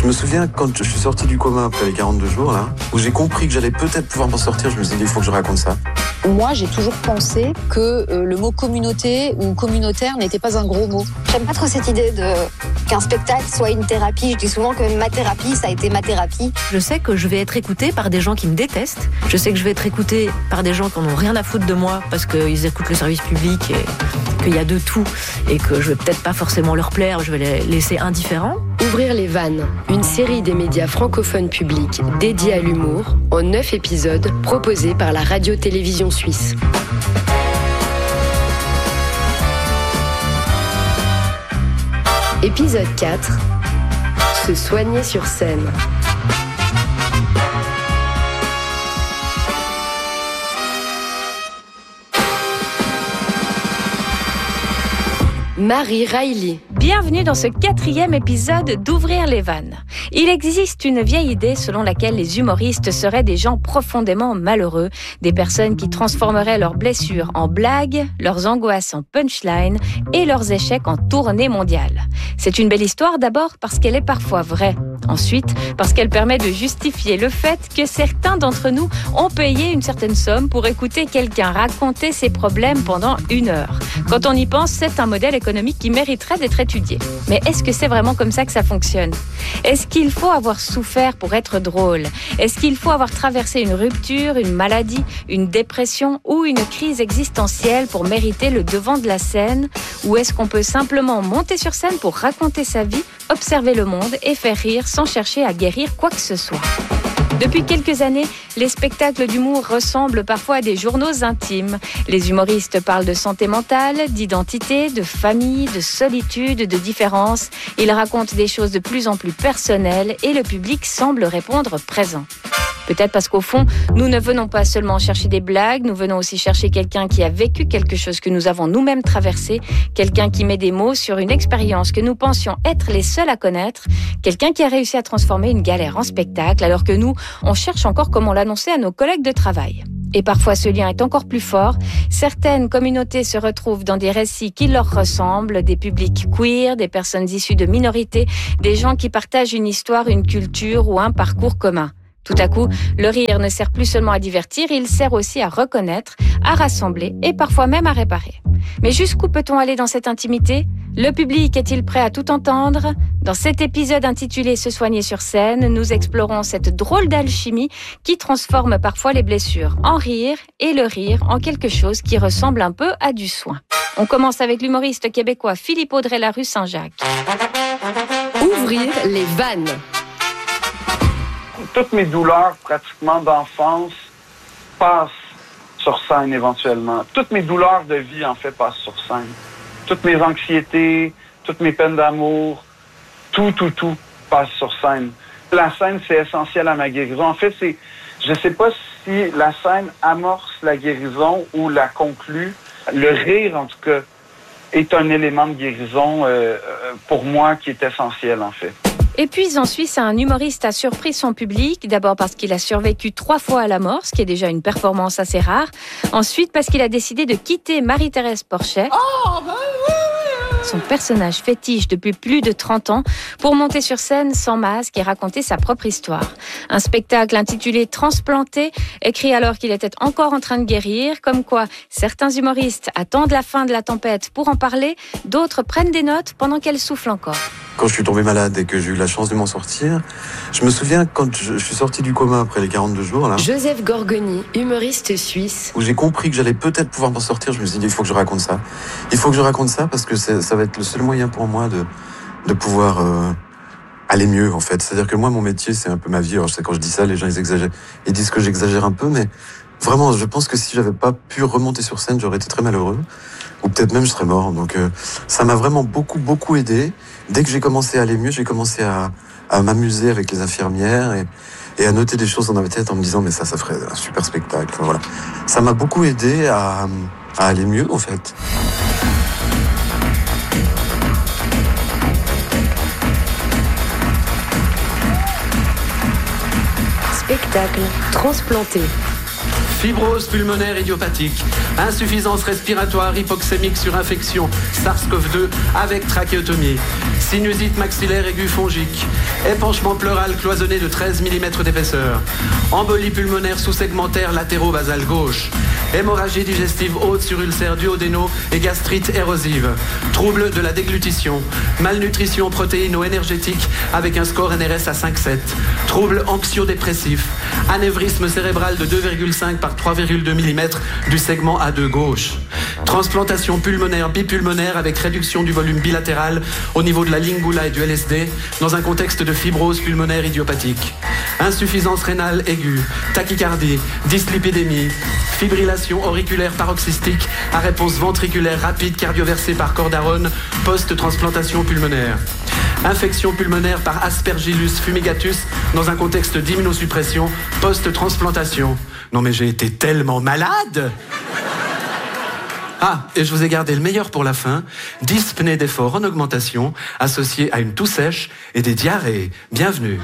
Je me souviens quand je suis sorti du coma après les 42 jours, là, où j'ai compris que j'allais peut-être pouvoir m'en sortir, je me suis dit, il faut que je raconte ça. Moi, j'ai toujours pensé que le mot communauté ou communautaire n'était pas un gros mot. J'aime pas trop cette idée qu'un spectacle soit une thérapie. Je dis souvent que ma thérapie, ça a été ma thérapie. Je sais que je vais être écoutée par des gens qui me détestent. Je sais que je vais être écoutée par des gens qui n'ont rien à foutre de moi parce qu'ils écoutent le service public et qu'il y a de tout et que je vais peut-être pas forcément leur plaire, je vais les laisser indifférents. Ouvrir les vannes, une série des médias francophones publics dédiée à l'humour en 9 épisodes proposés par la radio-télévision suisse. Épisode 4. Se soigner sur scène. Marie Riley. Bienvenue dans ce 4e épisode d'Ouvrir les vannes. Il existe une vieille idée selon laquelle les humoristes seraient des gens profondément malheureux, des personnes qui transformeraient leurs blessures en blagues, leurs angoisses en punchline et leurs échecs en tournée mondiale. C'est une belle histoire d'abord parce qu'elle est parfois vraie. Ensuite, parce qu'elle permet de justifier le fait que certains d'entre nous ont payé une certaine somme pour écouter quelqu'un raconter ses problèmes pendant 1 heure. Quand on y pense, c'est un modèle économique qui mériterait d'être étudié. Mais est-ce que c'est vraiment comme ça que ça fonctionne ? Est-ce qu'il faut avoir souffert pour être drôle ? Est-ce qu'il faut avoir traversé une rupture, une maladie, une dépression ou une crise existentielle pour mériter le devant de la scène ? Ou est-ce qu'on peut simplement monter sur scène pour raconter sa vie, observer le monde et faire rire sans chercher à guérir quoi que ce soit ? Depuis quelques années, les spectacles d'humour ressemblent parfois à des journaux intimes. Les humoristes parlent de santé mentale, d'identité, de famille, de solitude, de différence. Ils racontent des choses de plus en plus personnelles et le public semble répondre présent. Peut-être parce qu'au fond, nous ne venons pas seulement chercher des blagues, nous venons aussi chercher quelqu'un qui a vécu quelque chose que nous avons nous-mêmes traversé, quelqu'un qui met des mots sur une expérience que nous pensions être les seuls à connaître, quelqu'un qui a réussi à transformer une galère en spectacle, alors que nous, on cherche encore comment l'annoncer à nos collègues de travail. Et parfois, ce lien est encore plus fort. Certaines communautés se retrouvent dans des récits qui leur ressemblent, des publics queer, des personnes issues de minorités, des gens qui partagent une histoire, une culture ou un parcours commun. Tout à coup, le rire ne sert plus seulement à divertir, il sert aussi à reconnaître, à rassembler et parfois même à réparer. Mais jusqu'où peut-on aller dans cette intimité ? Le public est-il prêt à tout entendre ? Dans cet épisode intitulé « Se soigner sur scène », nous explorons cette drôle d'alchimie qui transforme parfois les blessures en rire et le rire en quelque chose qui ressemble un peu à du soin. On commence avec l'humoriste québécois Philippe Audrey-Larue Saint-Jacques. Ouvrir les vannes. Toutes mes douleurs, pratiquement d'enfance, passent sur scène éventuellement. Toutes mes douleurs de vie, en fait, passent sur scène. Toutes mes anxiétés, toutes mes peines d'amour, tout passe sur scène. La scène, c'est essentiel à ma guérison. En fait, je sais pas si la scène amorce la guérison ou la conclut. Le rire, en tout cas, est un élément de guérison pour moi qui est essentiel, en fait. Et puis en Suisse, un humoriste a surpris son public, d'abord parce qu'il a survécu 3 fois à la mort, ce qui est déjà une performance assez rare. Ensuite, parce qu'il a décidé de quitter Marie-Thérèse Porchet, son personnage fétiche depuis plus de 30 ans, pour monter sur scène sans masque et raconter sa propre histoire. Un spectacle intitulé « Transplanté », écrit alors qu'il était encore en train de guérir, comme quoi certains humoristes attendent la fin de la tempête pour en parler, d'autres prennent des notes pendant qu'elle souffle encore. Quand je suis tombé malade et que j'ai eu la chance de m'en sortir, je me souviens quand je suis sorti du coma après les 42 jours, là, Joseph Gorgoni, humoriste suisse. où j'ai compris que j'allais peut-être pouvoir m'en sortir, je me suis dit, il faut que je raconte ça. Il faut que je raconte ça parce que ça va être le seul moyen pour moi de pouvoir aller mieux, en fait. C'est-à-dire que moi, mon métier, c'est un peu ma vie. Alors, je sais, quand je dis ça, les gens, ils exagèrent. Ils disent que j'exagère un peu, mais vraiment, je pense que si j'avais pas pu remonter sur scène, j'aurais été très malheureux. Ou peut-être même je serais mort. Donc ça m'a vraiment beaucoup aidé. Dès que j'ai commencé à aller mieux, j'ai commencé à m'amuser avec les infirmières et à noter des choses dans ma tête en me disant mais ça ferait un super spectacle. Enfin, voilà. Ça m'a beaucoup aidé à aller mieux, en fait. Spectacle transplanté. Fibrose pulmonaire idiopathique, insuffisance respiratoire hypoxémique sur infection, SARS-CoV-2 avec trachéotomie, sinusite maxillaire aiguë fongique, épanchement pleural cloisonné de 13 mm d'épaisseur, embolie pulmonaire sous-segmentaire latéraux-basale gauche, hémorragie digestive haute sur ulcère duodénaux et gastrite érosive, trouble de la déglutition, malnutrition protéino-énergétique avec un score NRS à 5,7, trouble anxio-dépressif, anévrisme cérébral de 2,5 par 3,2 mm du segment A2 gauche, transplantation pulmonaire bipulmonaire avec réduction du volume bilatéral au niveau de la lingula et du LSD dans un contexte de fibrose pulmonaire idiopathique, insuffisance rénale aiguë, tachycardie, dyslipidémie, fibrillation auriculaire paroxystique à réponse ventriculaire rapide cardioversée par cordarone post-transplantation pulmonaire, infection pulmonaire par Aspergillus fumigatus dans un contexte d'immunosuppression post-transplantation. Non mais j'ai été tellement malade! Ah, et je vous ai gardé le meilleur pour la fin, dyspnée d'effort en augmentation, associée à une toux sèche et des diarrhées. Bienvenue.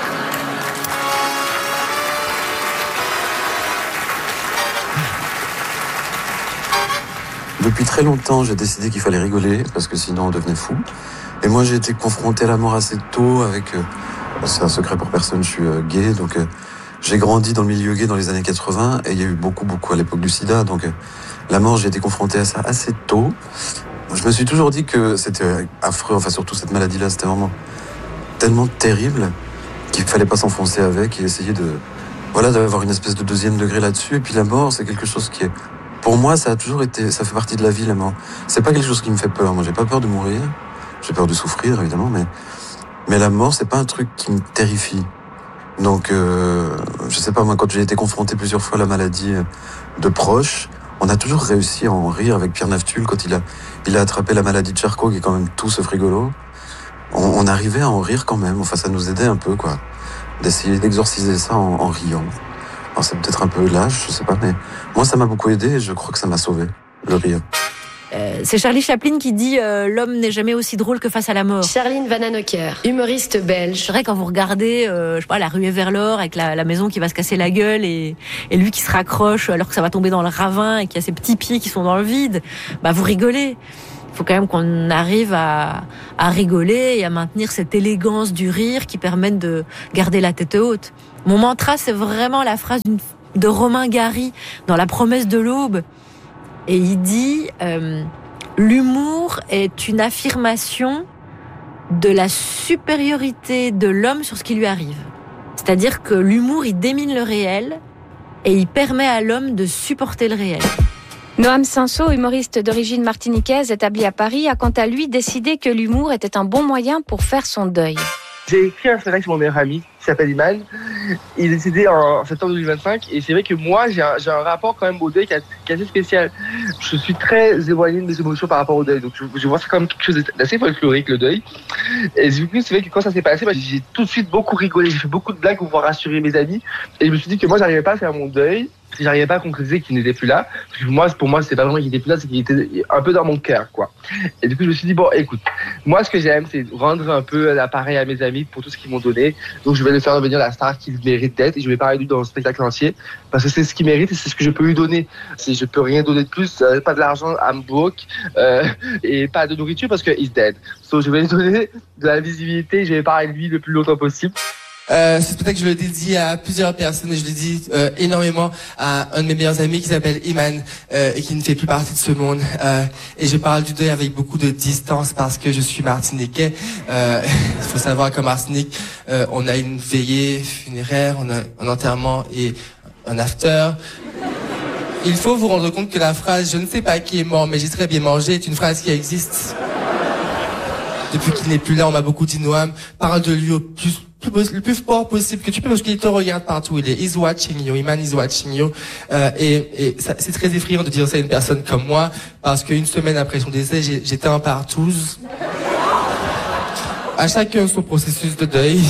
Depuis très longtemps, j'ai décidé qu'il fallait rigoler, parce que sinon on devenait fou. Et moi, j'ai été confronté à la mort assez tôt avec... c'est un secret pour personne, je suis gay, donc j'ai grandi dans le milieu gay dans les années 80, et il y a eu beaucoup à l'époque du sida, donc la mort, j'ai été confronté à ça assez tôt. Je me suis toujours dit que c'était affreux, enfin surtout cette maladie-là, c'était vraiment tellement terrible qu'il fallait pas s'enfoncer avec et essayer d'avoir une espèce de deuxième degré là-dessus. Et puis la mort, c'est quelque chose qui est... Pour moi, ça a toujours été... Ça fait partie de la vie, la mort. C'est pas quelque chose qui me fait peur. Moi, j'ai pas peur de mourir. J'ai peur de souffrir, évidemment, mais la mort, c'est pas un truc qui me terrifie. Donc, je sais pas, moi, quand j'ai été confronté plusieurs fois à la maladie de proches, on a toujours réussi à en rire avec Pierre Naftul quand il a attrapé la maladie de Charcot, qui est quand même tout sauf rigolo. On arrivait à en rire quand même. Enfin, ça nous aidait un peu, quoi. D'essayer d'exorciser ça en riant. Alors, c'est peut-être un peu lâche, je sais pas, mais moi, ça m'a beaucoup aidé et je crois que ça m'a sauvé, le rire. C'est Charlie Chaplin qui dit l'homme n'est jamais aussi drôle que face à la mort. Charline Vanhoenacker, humoriste belge. C'est vrai, quand vous regardez, je sais pas, La Ruée vers l'or avec la maison qui va se casser la gueule et lui qui se raccroche alors que ça va tomber dans le ravin et qu'il y a ses petits pieds qui sont dans le vide, bah vous rigolez. Il faut quand même qu'on arrive à rigoler et à maintenir cette élégance du rire qui permette de garder la tête haute. Mon mantra, c'est vraiment la phrase de Romain Gary dans La Promesse de l'aube. Et il dit l'humour est une affirmation de la supériorité de l'homme sur ce qui lui arrive. C'est-à-dire que l'humour, il démine le réel et il permet à l'homme de supporter le réel. Noam Sanso, humoriste d'origine martiniquaise établi à Paris, a quant à lui décidé que l'humour était un bon moyen pour faire son deuil. J'ai écrit un spectacle sur mon meilleur ami qui s'appelle Iman. Il est décédé en septembre 2025 et c'est vrai que moi j'ai un rapport quand même au deuil qui est assez spécial. Je suis très éloigné de mes émotions par rapport au deuil, donc je vois ça comme quelque chose d'assez folklorique, le deuil. Et du coup c'est vrai que quand ça s'est passé, j'ai tout de suite beaucoup rigolé, j'ai fait beaucoup de blagues pour pouvoir rassurer mes amis et je me suis dit que moi j'arrivais pas à faire mon deuil. J'arrivais pas à concrétiser qu'il n'était plus là. Parce que pour moi, c'était pas vraiment qu'il était plus là, c'est qu'il était un peu dans mon cœur, quoi. Et du coup, je me suis dit, bon, écoute, moi, ce que j'aime, c'est rendre un peu l'appareil à mes amis pour tout ce qu'ils m'ont donné. Donc, je vais lui faire devenir la star qu'il mérite d'être et je vais parler de lui dans le spectacle entier. Parce que c'est ce qu'il mérite et c'est ce que je peux lui donner. Si je peux rien donner de plus, pas de l'argent, I'm broke, et pas de nourriture parce que he's dead. So, je vais lui donner de la visibilité et je vais parler de lui le plus longtemps possible. Ce spectacle, je le dédie à plusieurs personnes et je le dis énormément à un de mes meilleurs amis qui s'appelle Iman et qui ne fait plus partie de ce monde. Et je parle du deuil avec beaucoup de distance parce que je suis martiniquais. Il faut savoir qu'en Martinique, on a une veillée funéraire, on a un enterrement et un after. Il faut vous rendre compte que la phrase « je ne sais pas qui est mort, mais j'ai très bien mangé » est une phrase qui existe. Depuis qu'il n'est plus là, on m'a beaucoup dit « Noam, parle de lui le plus fort possible que tu peux parce qu'il te regarde partout, he's watching you, Iman is watching you, et ça, c'est très effrayant de dire ça à une personne comme moi parce qu'une semaine après son décès, j'étais en partouze. À chacun son processus de deuil.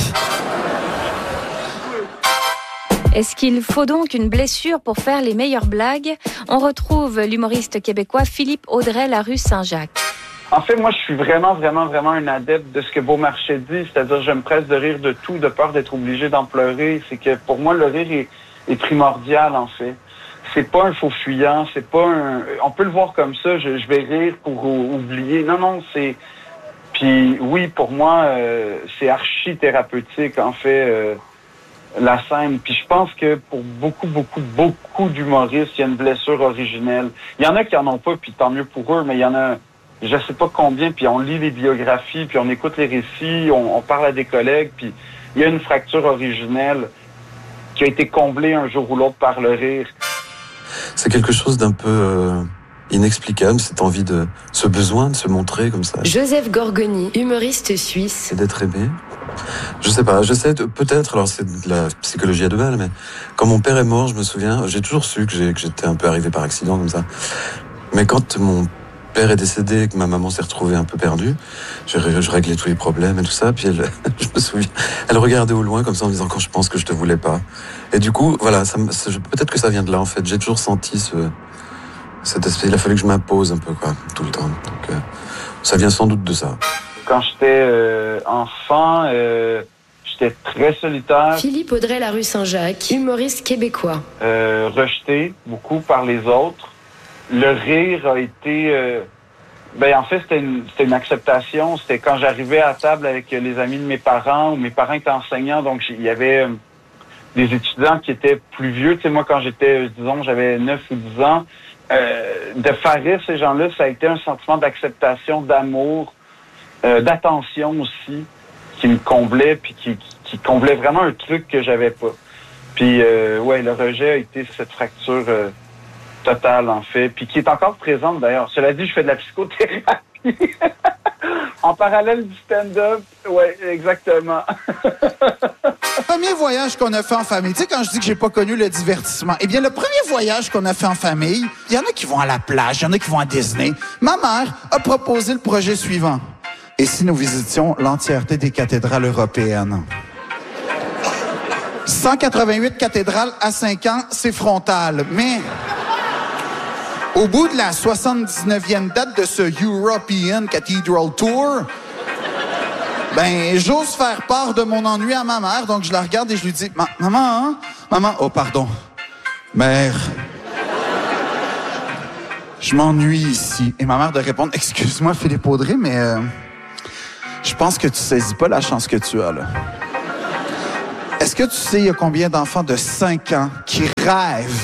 Est-ce qu'il faut donc une blessure pour faire les meilleures blagues? On retrouve l'humoriste québécois Philippe Audrey-Larue-Saint-Jacques. En fait, moi, je suis vraiment un adepte de ce que Beaumarchais dit, c'est-à-dire je me presse de rire de tout, de peur d'être obligé d'en pleurer. C'est que pour moi, le rire est primordial, en fait. C'est pas un faux fuyant, c'est pas un... On peut le voir comme ça, je vais rire pour oublier. Non, c'est... Puis oui, pour moi, c'est archi thérapeutique, en fait, la scène. Puis je pense que pour beaucoup d'humoristes, il y a une blessure originelle. Il y en a qui en ont pas, puis tant mieux pour eux, mais il y en a, je sais pas combien, puis on lit les biographies, puis on écoute les récits, on parle à des collègues, puis il y a une fracture originelle qui a été comblée un jour ou l'autre par le rire. C'est quelque chose d'un peu inexplicable, cette envie ce besoin de se montrer comme ça. Joseph Gorgoni, humoriste suisse. Et d'être aimé. Je sais pas, peut-être, alors c'est de la psychologie à deux balles, mais quand mon père est mort, je me souviens, j'ai toujours su que j'étais un peu arrivé par accident comme ça. Mais quand mon père est décédé et que ma maman s'est retrouvée un peu perdue, je réglais tous les problèmes et tout ça, puis je me souviens, elle regardait au loin comme ça en me disant quand je pense que je te voulais pas. Et du coup, voilà, peut-être que ça vient de là en fait. J'ai toujours senti cet aspect, il a fallu que je m'impose un peu quoi, tout le temps. Donc ça vient sans doute de ça. Quand j'étais enfant, j'étais très solitaire. Philippe Audrey La Rue Saint-Jacques, humoriste québécois. Rejeté beaucoup par les autres. Le rire a été... en fait, c'était une acceptation. C'était quand j'arrivais à table avec les amis de mes parents, ou mes parents étaient enseignants, donc il y avait des étudiants qui étaient plus vieux. Tu sais, moi, quand j'étais, disons, j'avais 9 ou 10 ans, de faire rire ces gens-là, ça a été un sentiment d'acceptation, d'amour, d'attention aussi, qui me comblait, puis qui comblait vraiment un truc que j'avais pas. Puis, le rejet a été cette fracture totale, en fait, puis qui est encore présente, d'ailleurs. Cela dit, je fais de la psychothérapie en parallèle du stand-up. Ouais, exactement. Premier voyage qu'on a fait en famille, tu sais, quand je dis que j'ai pas connu le divertissement, eh bien, le premier voyage qu'on a fait en famille, il y en a qui vont à la plage, il y en a qui vont à Disney. Ma mère a proposé le projet suivant. Et si nous visitions l'entièreté des cathédrales européennes? 188 cathédrales à 5 ans, c'est frontal. Mais au bout de la 79e date de ce European Cathedral Tour, j'ose faire part de mon ennui à ma mère. Donc, je la regarde et je lui dis, maman, oh, pardon, mère, je m'ennuie ici. Et ma mère de répondre, excuse-moi, Philippe Audrey, mais je pense que tu saisis pas la chance que tu as, là. Est-ce que tu sais, il y a combien d'enfants de 5 ans qui rêvent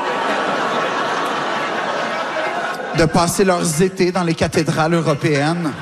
de passer leurs étés dans les cathédrales européennes?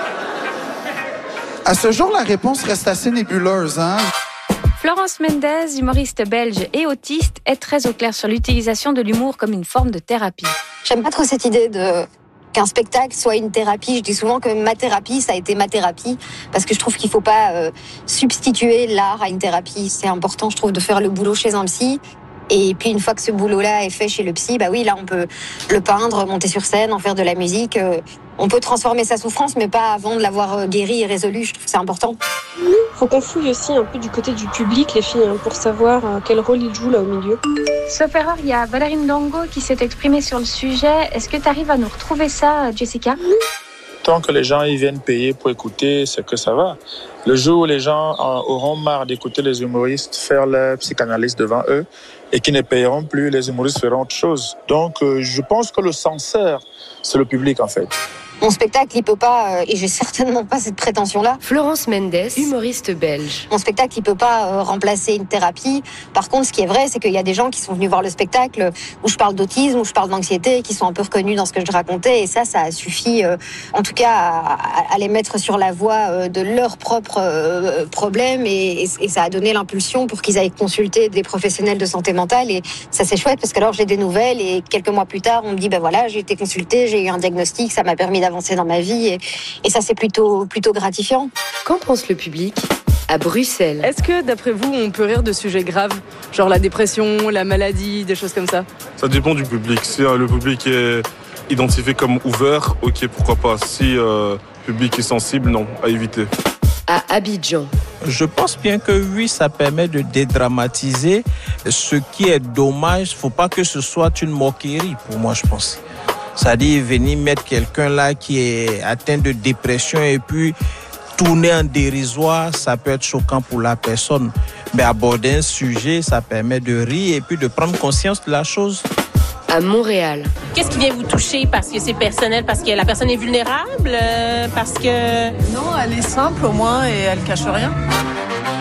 À ce jour, la réponse reste assez nébuleuse, hein? Florence Mendès, humoriste belge et autiste, est très au clair sur l'utilisation de l'humour comme une forme de thérapie. J'aime pas trop cette idée qu'un spectacle soit une thérapie. Je dis souvent que ma thérapie, ça a été ma thérapie, parce que je trouve qu'il faut pas substituer l'art à une thérapie. C'est important, je trouve, de faire le boulot chez un psy. Et puis une fois que ce boulot-là est fait chez le psy, bah oui, là on peut le peindre, monter sur scène, en faire de la musique. On peut transformer sa souffrance, mais pas avant de l'avoir guérie et résolue. Je trouve que c'est important. Faut qu'on fouille aussi un peu du côté du public, les filles, pour savoir quel rôle ils jouent là au milieu. Sauf erreur, il y a Valérie Ndongo qui s'est exprimée sur le sujet. Est-ce que tu arrives à nous retrouver ça, Jessica? Tant que les gens ils viennent payer pour écouter, c'est que ça va. Le jour où les gens auront marre d'écouter les humoristes faire leur psychanalyse devant eux et qui ne payeront plus, les humoristes feront autre chose. Donc, je pense que le censeur, c'est le public, en fait. Mon spectacle, il peut pas, et j'ai certainement pas cette prétention-là. Florence Mendès, humoriste belge. Mon spectacle, il peut pas remplacer une thérapie. Par contre, ce qui est vrai, c'est qu'il y a des gens qui sont venus voir le spectacle où je parle d'autisme, où je parle d'anxiété, qui sont un peu reconnus dans ce que je racontais. Et ça a suffi, en tout cas, à les mettre sur la voie de leurs propres problèmes. Et ça a donné l'impulsion pour qu'ils aillent consulter des professionnels de santé mentale. Et ça, c'est chouette, parce que alors j'ai des nouvelles. Et quelques mois plus tard, on me dit, voilà, j'ai été consultée, j'ai eu un diagnostic, ça m'a permis d'avancer dans ma vie et ça c'est plutôt gratifiant. Qu'en pense le public à Bruxelles? Est-ce que d'après vous on peut rire de sujets graves, genre la dépression, la maladie, des choses comme ça? Ça dépend du public. Si le public est identifié comme ouvert, ok, pourquoi pas. Si le public est sensible, non, à éviter. À Abidjan. Je pense bien que oui, ça permet de dédramatiser. Ce qui est dommage, faut pas que ce soit une moquerie pour moi, je pense. C'est-à-dire venir mettre quelqu'un là qui est atteint de dépression et puis tourner en dérisoire, ça peut être choquant pour la personne. Mais aborder un sujet, ça permet de rire et puis de prendre conscience de la chose. à Montréal. Qu'est-ce qui vient vous toucher parce que c'est personnel, parce que la personne est vulnérable, parce que... Non, elle est simple au moins et elle cache rien.